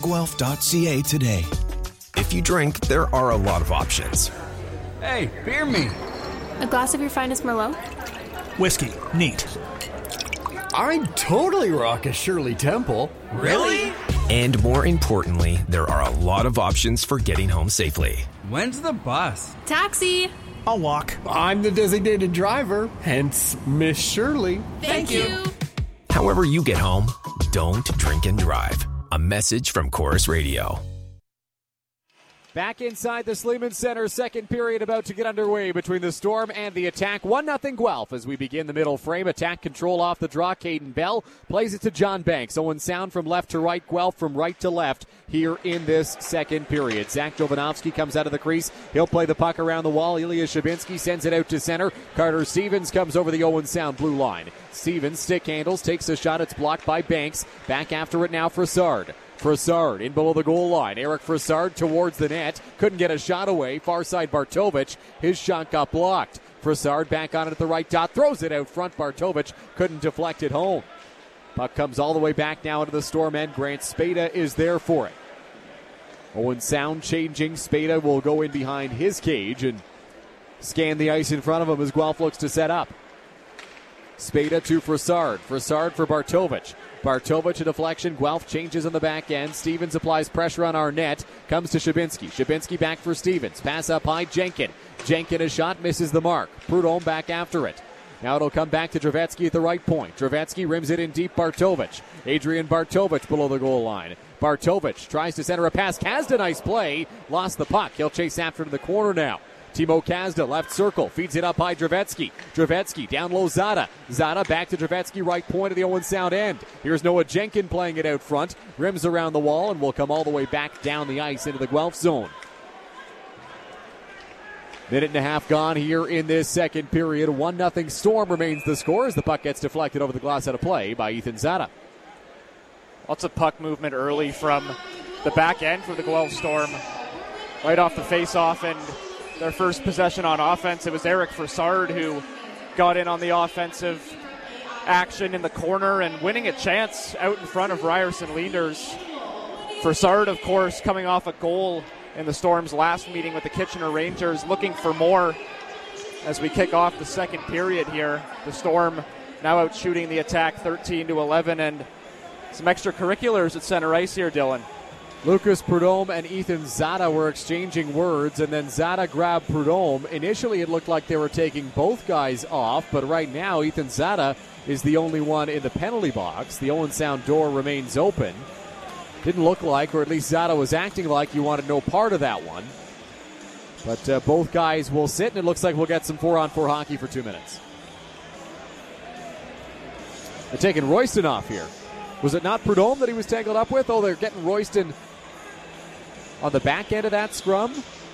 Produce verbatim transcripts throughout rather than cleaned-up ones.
guelph dot c a today. If you drink, there are a lot of options. Hey, beer me. A glass of your finest Merlot? Whiskey. Neat. I'd totally rock a Shirley Temple. Really? And more importantly, there are a lot of options for getting home safely. When's the bus? Taxi! I'll walk. I'm the designated driver, hence Miss Shirley. Thank, Thank you. you. However you get home, don't drink and drive. A message from Chorus Radio. Back inside the Sleeman Center, second period about to get underway between the Storm and the Attack. one nothing Guelph as we begin the middle frame. Attack control off the draw. Caden Bell plays it to John Banks. Owen Sound from left to right. Guelph from right to left here in this second period. Zach Jovanovski comes out of the crease. He'll play the puck around the wall. Ilya Shabinski sends it out to center. Carter Stevens comes over the Owen Sound blue line. Stevens stick handles, takes a shot. It's blocked by Banks. Back after it now for Sard. Frossard in below the goal line. Eric Frossard towards the net. Couldn't get a shot away. Far side Bartovich. His shot got blocked. Frossard back on it at the right dot. Throws it out front. Bartovich couldn't deflect it home. Puck comes all the way back now into the Storm end. Grant Spada is there for it. Owen Sound changing. Spada will go in behind his cage and scan the ice in front of him as Guelph looks to set up. Spada to Frossard. Frossard for Bartovich. Bartovich a deflection. Guelph changes on the back end. Stevens applies pressure on Arnett. Comes to Shabinski. Shabinski back for Stevens. Pass up high. Jenkin. Jenkin a shot. Misses the mark. Prudhomme back after it. Now it'll come back to Dravetsky at the right point. Dravetsky rims it in deep. Bartovich. Adrian Bartovich below the goal line. Bartovich tries to center a pass. Kazda, nice play. Lost the puck. He'll chase after to the corner now. Timo Kazda, left circle, feeds it up high, Dravetsky. Dravetsky, down low, Zada. Zada back to Dravetsky, right point of the Owen Sound end. Here's Noah Jenkin playing it out front. Rims around the wall and will come all the way back down the ice into the Guelph zone. Minute and a half gone here in this second period. one nothing Storm remains the score as the puck gets deflected over the glass out of play by Ethan Zada. Lots of puck movement early from the back end for the Guelph Storm. Right off the face-off and their first possession on offense, it was Eric Frossard who got in on the offensive action in the corner and winning a chance out in front of Ryerson Leaders. Frossard, of course, coming off a goal in the Storm's last meeting with the Kitchener Rangers, looking for more as we kick off the second period here. The Storm now out shooting the Attack thirteen to eleven, and some extracurriculars at center ice here, Dylan. Lucas Prudhomme and Ethan Zada were exchanging words, and then Zada grabbed Prudhomme. Initially, it looked like they were taking both guys off, but right now, Ethan Zada is the only one in the penalty box. The Owen Sound door remains open. Didn't look like, or at least Zada was acting like he wanted no part of that one. But uh, both guys will sit, and it looks like we'll get some four-on-four hockey for two minutes. They're taking Royston off here. Was it not Prudhomme that he was tangled up with? Oh, they're getting Royston on the back end of that scrum.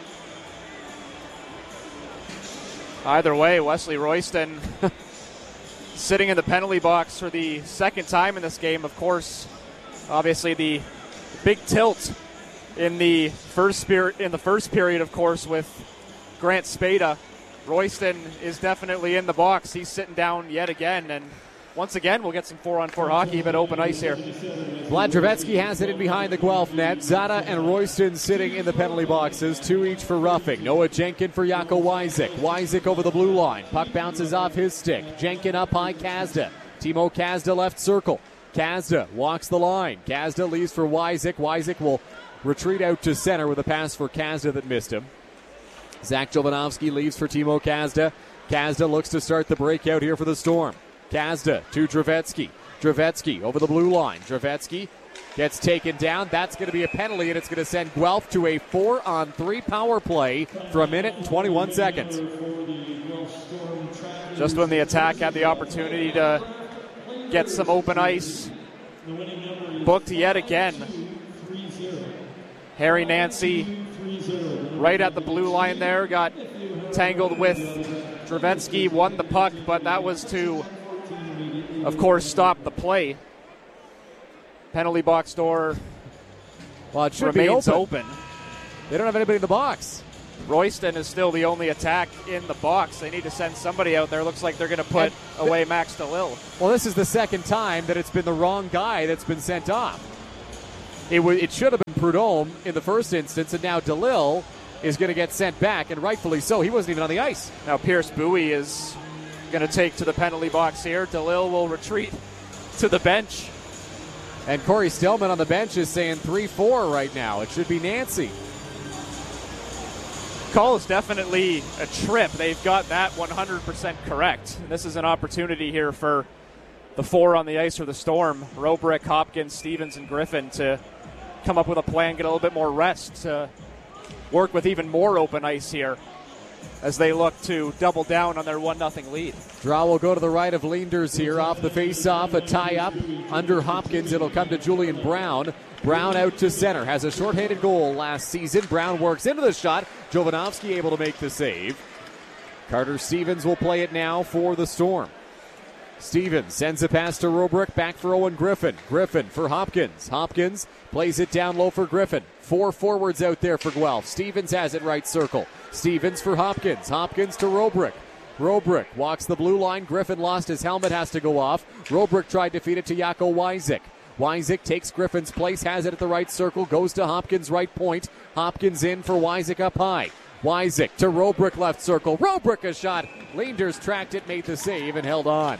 Either way, Wesley Royston sitting in the penalty box for the second time in this game. Of course, obviously the big tilt in the first spirit in the first period, of course, with Grant Spada. Royston is definitely in the box. He's sitting down yet again, and once again, we'll get some four-on-four hockey, but open ice here. Vlad Dravetsky has it in behind the Guelph net. Zada and Royston sitting in the penalty boxes, two each for roughing. Noah Jenkin for Jaco Wyzik. Wyzik over the blue line. Puck bounces off his stick. Jenkin up high, Kazda. Timo Kazda left circle. Kazda walks the line. Kazda leaves for Wyzik. Wyzik will retreat out to center with a pass for Kazda that missed him. Zach Jovanovski leaves for Timo Kazda. Kazda looks to start the breakout here for the Storm. Kazda to Dravetsky. Dravetsky over the blue line. Dravetsky gets taken down. That's going to be a penalty, and it's going to send Guelph to a four-on-three power play for a minute and twenty-one seconds. Just when the Attack had the opportunity to get some open ice, booked yet again. Harry Nancy right at the blue line there, got tangled with Dravetsky, won the puck, but that was to, of course, stop the play. Penalty box door well, it should remains be open. open. They don't have anybody in the box. Royston is still the only Attack in the box. They need to send somebody out there. Looks like they're going to put and away Max DeLille. Well, this is the second time that it's been the wrong guy that's been sent off. It, w- it should have been Prudhomme in the first instance, and now DeLille is going to get sent back, and rightfully so. He wasn't even on the ice. Now Pierce Bowie is going to take to the penalty box here. DeLille will retreat to the bench. And Corey Stillman on the bench is saying three four right now. It should be Nancy. Call is definitely a trip. They've got that one hundred percent correct. And this is an opportunity here for the four on the ice for the Storm, Robrick, Hopkins, Stevens, and Griffin, to come up with a plan, get a little bit more rest, to work with even more open ice here as they look to double down on their one nothing lead. Draw will go to the right of Leenders here off the face-off, a tie-up under Hopkins. It'll come to Julian Brown. Brown out to center, has a short-handed goal last season. Brown works into the shot. Jovanovski able to make the save. Carter Stevens will play it now for the Storm. Stevens sends a pass to Robrick, back for Owen Griffin. Griffin for Hopkins. Hopkins plays it down low for Griffin. Four forwards out there for Guelph. Stevens has it right circle. Stevens for Hopkins. Hopkins to Robrick. Robrick walks the blue line. Griffin lost his helmet, has to go off. Robrick tried to feed it to Jaco Wyzik. Wyzik takes Griffin's place, has it at the right circle, goes to Hopkins' right point. Hopkins in for Wyzik up high. Wyzik to Robrick left circle. Robrick a shot. Leenders tracked it, made the save, and held on.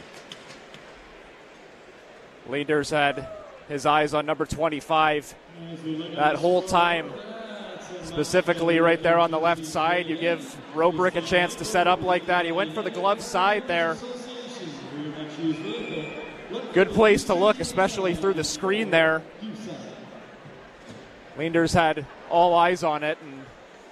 Leenders had his eyes on number twenty-five that whole time, specifically right there on the left side. You give Robrick a chance to set up like that. He went for the glove side there. Good place to look, especially through the screen there. Leenders had all eyes on it, and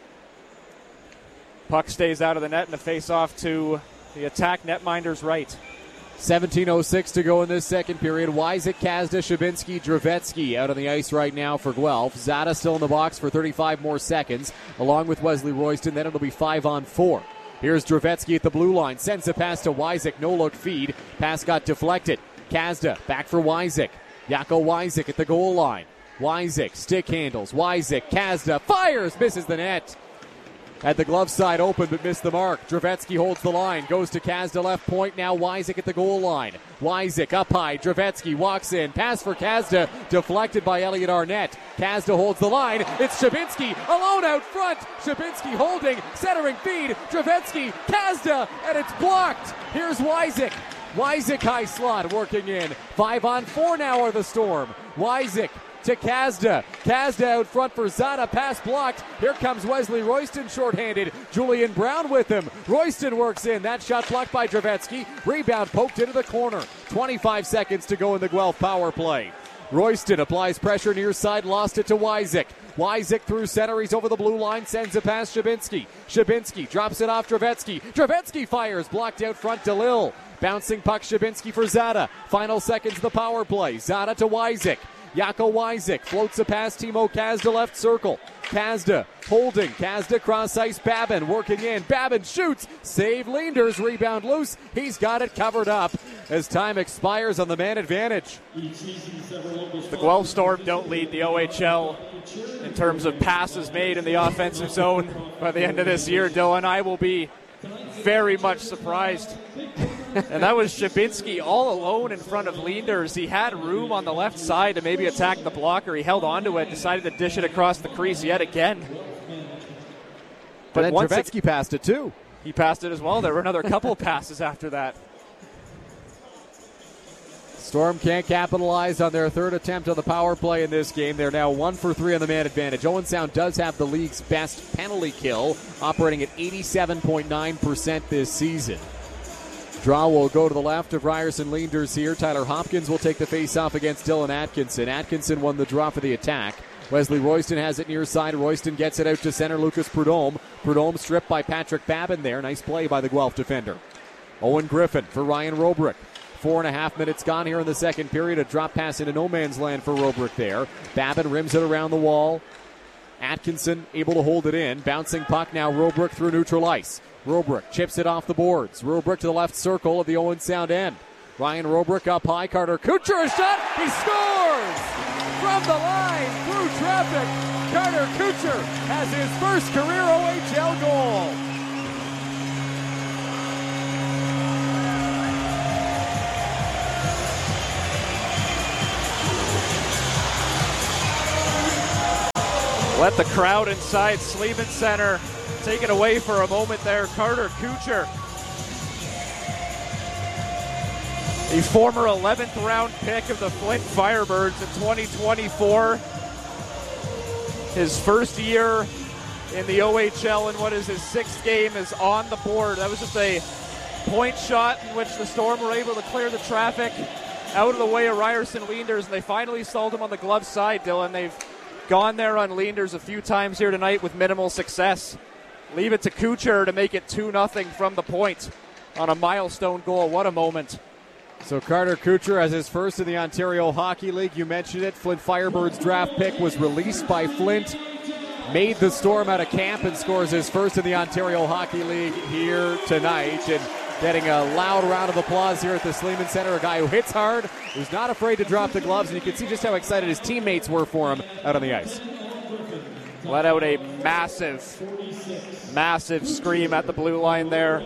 puck stays out of the net, and a face-off to the attack netminder's right. seventeen oh six to go in this second period. Wyzik, Kazda, Shabinski, Dravetsky out on the ice right now for Guelph. Zada still in the box for thirty-five more seconds, along with Wesley Royston. Then it'll be five on four. Here's Dravetsky at the blue line. Sends a pass to Wyzik. No-look feed. Pass got deflected. Kazda back for Wyzik. Jaco Wyzik at the goal line. Wyzik, stick handles. Wyzik, Kazda, fires, misses the net. Had the glove side open but missed the mark. Dravetsky holds the line, goes to Kazda left point. Now Wyzik at the goal line. Wyzik up high. Dravetsky walks in. Pass for Kazda, deflected by Elliot Arnett. Kazda holds the line. It's Shabinski alone out front. Shabinski holding, centering feed. Dravetsky, Kazda, and it's blocked. Here's Wyzik. Wyzik high slot working in. Five on four now are the Storm. Wyzik to Kazda. Kazda out front for Zada. Pass blocked. Here comes Wesley Royston shorthanded. Julian Brown with him. Royston works in. That shot blocked by Dravetsky. Rebound poked into the corner. twenty-five seconds to go in the Guelph power play. Royston applies pressure near side. Lost it to Wyzik. Wyzik through center. He's over the blue line. Sends it past Shabinski. Shabinski drops it off Dravetsky. Dravetsky fires. Blocked out front. DeLille. Bouncing puck Shabinski for Zada. Final seconds of the power play. Zada to Wyzik. Jaco Wyzik floats a pass. Timo Kazda left circle. Kazda holding. Kazda cross ice. Babin working in. Babin shoots. Save Leenders. Rebound loose. He's got it covered up as time expires on the man advantage. The Guelph Storm don't lead the O H L in terms of passes made in the offensive zone by the end of this year. Dylan, I will be very much surprised. And that was Shabinski all alone in front of Leenders. He had room on the left side to maybe attack the blocker. He held onto it, decided to dish it across the crease yet again. But then Dravetsky it, passed it too. He passed it as well. There were another couple of passes after that. Storm can't capitalize on their third attempt on the power play in this game. They're now one for three on the man advantage. Owen Sound does have the league's best penalty kill, operating at eighty-seven point nine percent this season. Draw will go to the left of Ryerson Leenders here. Tyler Hopkins will take the face-off against Dylan Atkinson. Atkinson won the draw for the attack. Wesley Royston has it near side. Royston gets it out to center. Lucas Prudhomme. Prudhomme stripped by Patrick Babin there. Nice play by the Guelph defender. Owen Griffin for Ryan Robrick. Four and a half minutes gone here in the second period. A drop pass into no man's land for Robrick there. Babin rims it around the wall. Atkinson able to hold it in. Bouncing puck now. Robrick through neutral ice. Robrick chips it off the boards. Robrick to the left circle of the Owen Sound end. Ryan Robrick up high. Carter Kucher a shot. He scores! From the line through traffic. Carter Kucher has his first career O H L goal. Let the crowd inside Sleeman Center take it away for a moment there. Carter Kuchar, the former eleventh round pick of the Flint Firebirds in twenty twenty-four. His first year in the O H L and what is his sixth game is on the board. That was just a point shot in which the Storm were able to clear the traffic out of the way of Ryerson Leenders, and they finally stalled him on the glove side, Dylan. They've gone there on Leenders a few times here tonight with minimal success. Leave it to Kuchar to make it two nothing from the point on a milestone goal. What a moment. So Carter Kuchar has his first in the Ontario Hockey League. You mentioned it. Flint Firebirds draft pick was released by Flint. Made the Storm out of camp and scores his first in the Ontario Hockey League here tonight. And getting a loud round of applause here at the Sleeman Center. A guy who hits hard, who's not afraid to drop the gloves, and you can see just how excited his teammates were for him out on the ice. Let out a massive, massive scream at the blue line there.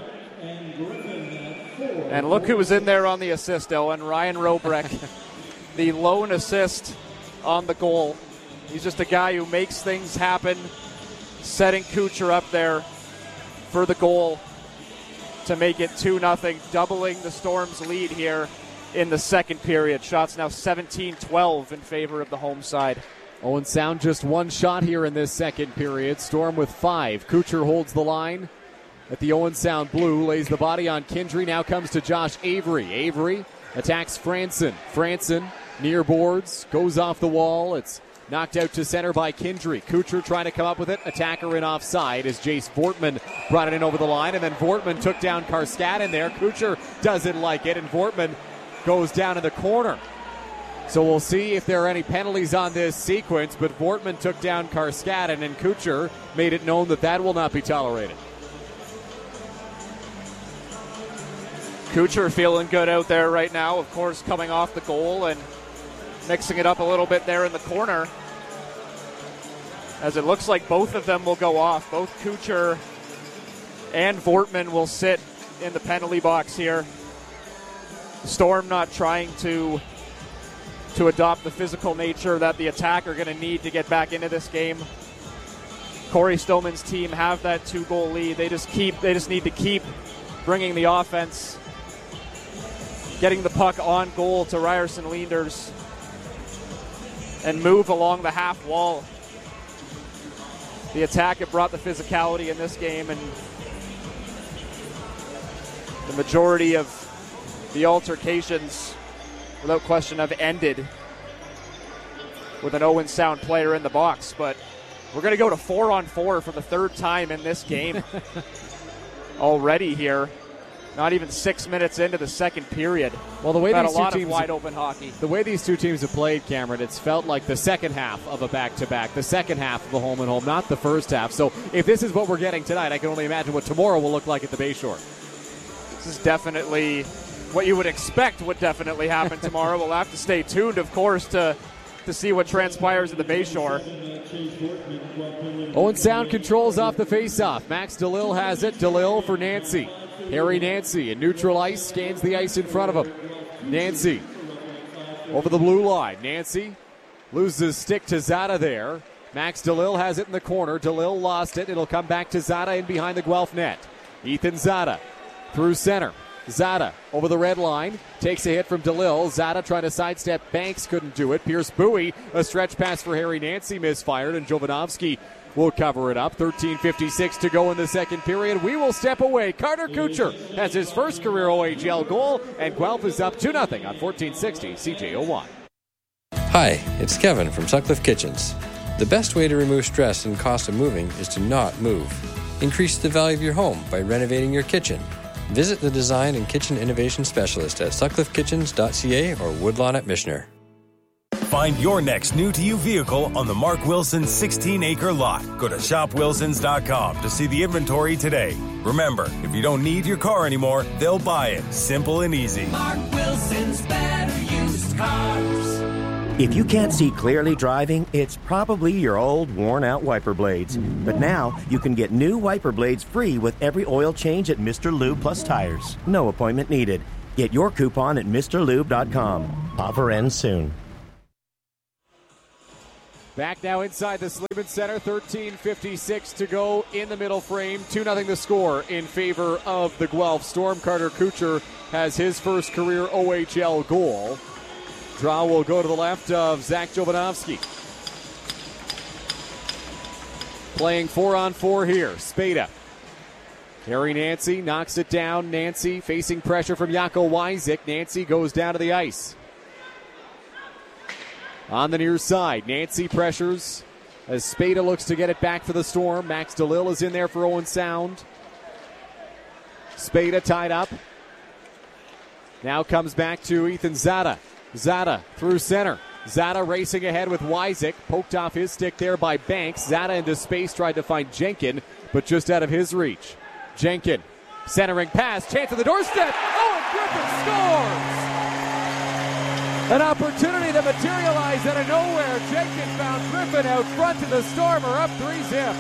And look who was in there on the assist, Owen. Ryan Robrek, the lone assist on the goal. He's just a guy who makes things happen, setting Kuchar up there for the goal to make it two nothing, doubling the Storm's lead here in the second period. Shots now seventeen twelve in favor of the home side. Owen Sound just one shot here in this second period. Storm with five. Kuchar holds the line at the Owen Sound blue, lays the body on Kindry, now comes to Josh Avery. Avery attacks Franson. Franson near boards, goes off the wall. It's knocked out to center by Kindry. Kuchar trying to come up with it. Attacker in offside as Jace Vortman brought it in over the line, and then Vortman took down Karskanen there. Kuchar doesn't like it, and Vortman goes down in the corner. So we'll see if there are any penalties on this sequence, but Vortman took down Karskanen, and Kuchar made it known that that will not be tolerated. Kuchar feeling good out there right now, of course, coming off the goal and mixing it up a little bit there in the corner, as it looks like both of them will go off. Both Kuchar and Vortman will sit in the penalty box here. Storm not trying to to adopt the physical nature that the Attack are going to need to get back into this game. Corey Stillman's team have that two-goal lead. They just keep. They just need to keep bringing the offense, getting the puck on goal to Ryerson Leenders, and move along the half wall. The Attack have brought the physicality in this game, and the majority of the altercations, without question, have ended with an Owen Sound player in the box. But we're going to go to four on four for the third time in this game already here. Not even six minutes into the second period. Well, the way We've had these a lot two teams of wide open hockey. The way these two teams have played, Cameron, it's felt like the second half of a back-to-back, the second half of a home and home, not the first half. So if this is what we're getting tonight, I can only imagine what tomorrow will look like at the Bayshore. This is definitely what you would expect would definitely happen tomorrow. We'll have to stay tuned, of course, to to see what transpires at the Bayshore. Owen Sound controls off the face-off. Max DeLille has it. DeLille for Nancy. Harry Nancy in neutral ice, scans the ice in front of him. Nancy over the blue line. Nancy loses stick to Zada there. Max DeLille has it in the corner. DeLille lost it. It'll come back to Zada in behind the Guelph net. Ethan Zada through center. Zada over the red line, takes a hit from DeLille. Zada trying to sidestep Banks, couldn't do it. Pierce Bowie, a stretch pass for Harry Nancy, misfired, and Jovanovski will cover it up. thirteen fifty-six to go in the second period. We will step away. Carter Kuchar has his first career O H L goal, and Guelph is up two nothing on fourteen sixty C J O Y. Hi, it's Kevin from Sutcliffe Kitchens. The best way to remove stress and cost of moving is to not move. Increase the value of your home by renovating your kitchen. Visit the Design and Kitchen Innovation Specialist at sutcliffe kitchens dot c a or Woodlawn at Michener. Find your next new-to-you vehicle on the Mark Wilson sixteen-acre lot. Go to shop wilsons dot com to see the inventory today. Remember, if you don't need your car anymore, they'll buy it. Simple and easy. Mark Wilson's better used cars. If you can't see clearly driving, it's probably your old, worn-out wiper blades. But now, you can get new wiper blades free with every oil change at Mister Lube Plus Tires. No appointment needed. Get your coupon at Mr Lube dot com. Offer ends soon. Back now inside the Sleeman Center, thirteen fifty-six to go in the middle frame. two nothing the score in favor of the Guelph Storm. Carter Kuchar has his first career O H L goal. Draw will go to the left of Zach Jovanovski. Playing four on four here. Spada. Harry Nancy knocks it down. Nancy facing pressure from Jaco Wyzik. Nancy goes down to the ice. On the near side, Nancy pressures as Spada looks to get it back for the Storm. Max DeLille is in there for Owen Sound. Spada tied up. Now comes back to Ethan Zada. Zada through center. Zada racing ahead with Wyzik. Poked off his stick there by Banks. Zada into space, tried to find Jenkin, but just out of his reach. Jenkin, centering pass, chance at the doorstep. Owen Griffin scores! An opportunity to materialize out of nowhere. Jenkin found Griffin out front to the Storm, are up three zip.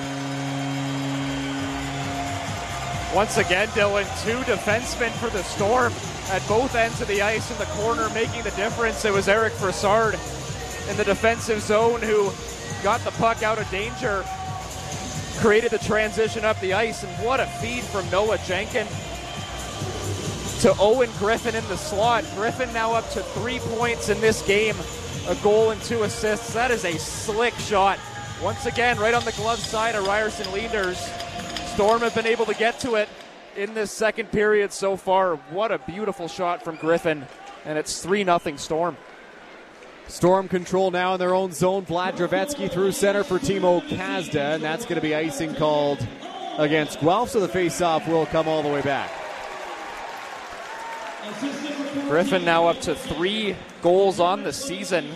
Once again, Dylan, two defensemen for the Storm at both ends of the ice in the corner making the difference. It was Eric Brassard in the defensive zone who got the puck out of danger, created the transition up the ice, and what a feed from Noah Jenkin to Owen Griffin in the slot. Griffin now up to three points in this game, a goal and two assists. That is a slick shot. Once again, right on the glove side of Ryerson Leaders. Storm have been able to get to it in this second period so far. What a beautiful shot from Griffin, and it's three nothing Storm. Storm control now in their own zone. Vlad Dravetsky through center for Timo Kazda, and that's going to be icing called against Guelph, so the face-off will come all the way back. Griffin now up to three goals on the season.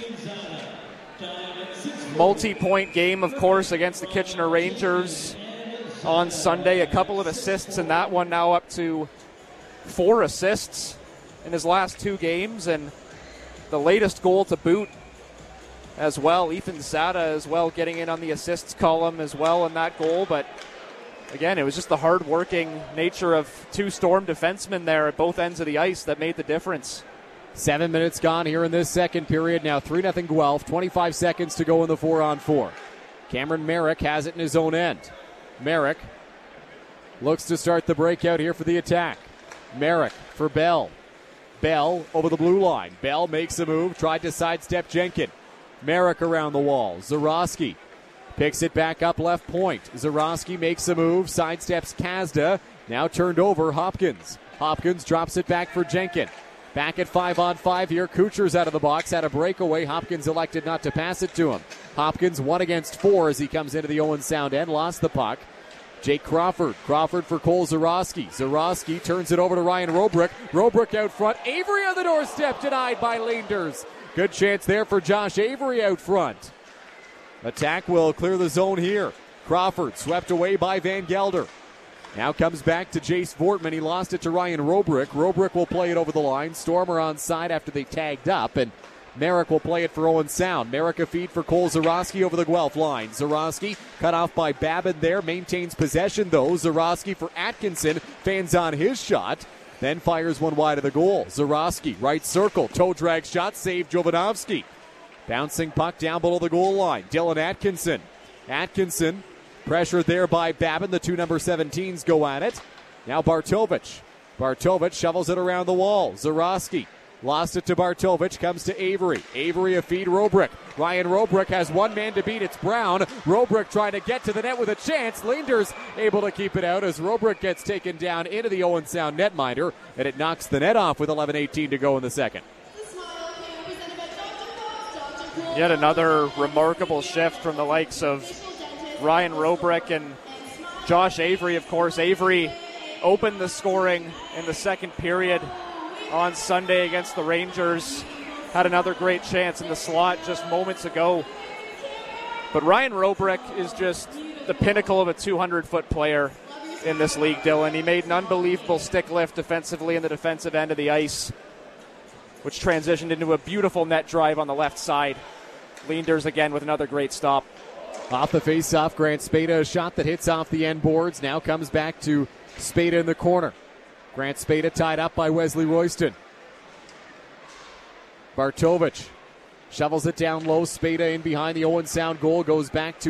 Multi-point game, of course, against the Kitchener Rangers on Sunday. A couple of assists in that one, now up to four assists in his last two games, and the latest goal to boot as well. Ethan Zada as well getting in on the assists column as well in that goal. But again, it was just the hard-working nature of two Storm defensemen there at both ends of the ice that made the difference. Seven minutes gone here in this second period. Now three nothing Guelph. twenty-five seconds to go in the four-on-four. Cameron Merrick has it in his own end. Merrick looks to start the breakout here for the attack. Merrick for Bell. Bell over the blue line. Bell makes a move, tried to sidestep Jenkin. Merrick around the wall. Zarowski picks it back up left point. Zarowski makes a move, sidesteps Kazda. Now turned over, Hopkins. Hopkins drops it back for Jenkin. Back at five on five here. Kuchar's out of the box, had a breakaway. Hopkins elected not to pass it to him. Hopkins one against four as he comes into the Owen Sound end, lost the puck. Jake Crawford. Crawford for Cole Zarowski. Zarowski turns it over to Ryan Robrick. Robrick out front. Avery on the doorstep, denied by Leenders. Good chance there for Josh Avery out front. Attack will clear the zone here. Crawford swept away by Van Gelder. Now comes back to Jace Vortman. He lost it to Ryan Robrick. Robrick will play it over the line. Stormer on side after they tagged up, and Merrick will play it for Owen Sound. Merrick a feed for Cole Zarowski over the Guelph line. Zarowski cut off by Babin there. Maintains possession though. Zarowski for Atkinson. Fans on his shot. Then fires one wide of the goal. Zarowski, right circle. Toe drag shot. Save Jovanovski. Bouncing puck down below the goal line. Dylan Atkinson. Atkinson pressured there by Babin. The two number seventeens go at it. Now Bartovich. Bartovich shovels it around the wall. Zarowski lost it to Bartovich, comes to Avery. Avery a feed, Robrick. Ryan Robrick has one man to beat, it's Brown. Robrick trying to get to the net with a chance. Leenders able to keep it out as Robrick gets taken down into the Owen Sound netminder, and it knocks the net off with eleven eighteen to go in the second. Yet another remarkable shift from the likes of Ryan Robrick and Josh Avery, of course. Avery opened the scoring in the second period on Sunday against the Rangers. Had another great chance in the slot just moments ago. But Ryan Robrick is just the pinnacle of a two hundred foot player in this league, Dylan. He made an unbelievable stick lift defensively in the defensive end of the ice, which transitioned into a beautiful net drive on the left side. Leenders again with another great stop. Off the face-off, Grant Spada, a shot that hits off the end boards. Now comes back to Spada in the corner. Grant Spada tied up by Wesley Royston. Bartovich Shovels it down low. Spada in behind the Owen Sound goal. Goes back to